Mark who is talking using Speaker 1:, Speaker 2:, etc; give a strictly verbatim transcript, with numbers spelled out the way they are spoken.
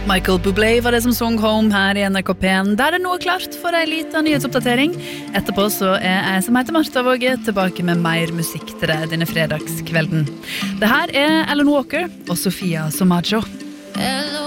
Speaker 1: Michael Bublé var det som sang Home her i N R K P1, der det nå er klart for en liten nyhetsoppdatering. Etterpå så er jeg som heter Martha Våge tilbake med mer musikk til deg denne fredagskvelden. Det her er Alan Walker og Sofia Somaggio.